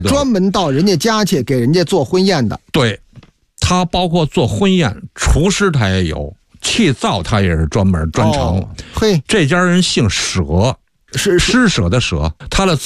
专门到人家家去给人家做婚宴的。 对，他包括做婚宴，厨师他也有，器灶他也是专长。 嘿， 这家人姓舍， 是施舍的舍，他的